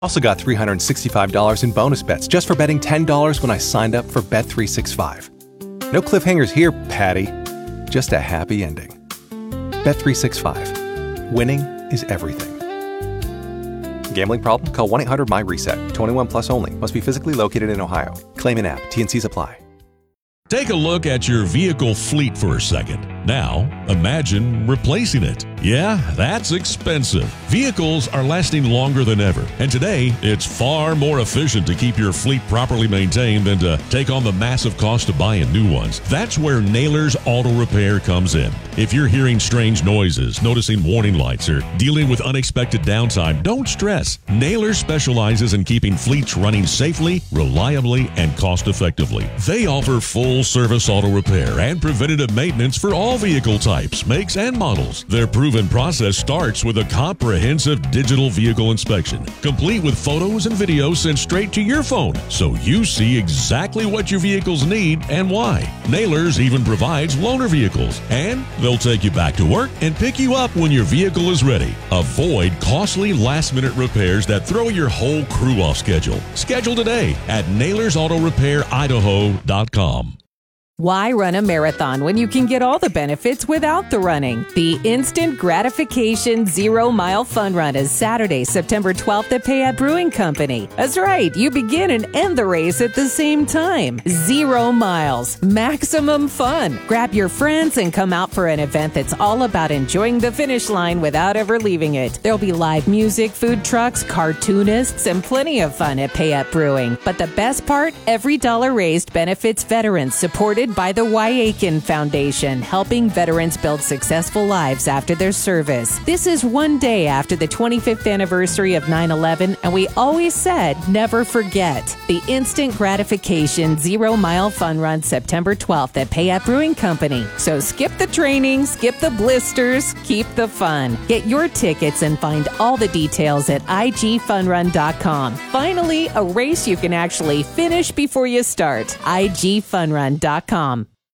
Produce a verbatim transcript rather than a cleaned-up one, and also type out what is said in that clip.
Also got three hundred sixty-five dollars in bonus bets just for betting ten dollars when I signed up for Bet three sixty-five. No cliffhangers here, Patty. Just a happy ending. Bet three sixty-five. Winning is everything. Gambling problem? Call one eight hundred my reset. twenty-one plus only. Must be physically located in Ohio. Claim in app. T and Cs apply. Take a look at your vehicle fleet for a second. Now, imagine replacing it. Yeah, that's expensive. Vehicles are lasting longer than ever, and today, it's far more efficient to keep your fleet properly maintained than to take on the massive cost of buying new ones. That's where Naylor's Auto Repair comes in. If you're hearing strange noises, noticing warning lights, or dealing with unexpected downtime, don't stress. Naylor specializes in keeping fleets running safely, reliably, and cost-effectively. They offer full-service auto repair and preventative maintenance for all vehicle types, makes, and models. Their proven process starts with a comprehensive digital vehicle inspection, complete with photos and videos sent straight to your phone, so you see exactly what your vehicles need and why. Naylor's even provides loaner vehicles, and they'll take you back to work and pick you up when your vehicle is ready. Avoid costly last-minute repairs that throw your whole crew off schedule. Schedule today at Naylors Auto Repair Idaho dot com. Why run a marathon when you can get all the benefits without the running? The Instant Gratification Zero Mile Fun Run is Saturday, September twelfth at Payette Brewing Company. That's right, you begin and end the race at the same time. Zero miles, maximum fun. Grab your friends and come out for an event that's all about enjoying the finish line without ever leaving it. There'll be live music, food trucks, cartoonists, and plenty of fun at Payette Brewing. But the best part, every dollar raised benefits veterans supported by the Wyakin Foundation, helping veterans build successful lives after their service. This is one day after the twenty-fifth anniversary of nine eleven, and we always said, never forget. The Instant Gratification Zero Mile Fun Run, September twelfth at Payette Brewing Company. So skip the training, skip the blisters, keep the fun. Get your tickets and find all the details at I G fun run dot com. Finally, a race you can actually finish before you start. I G fun run dot com.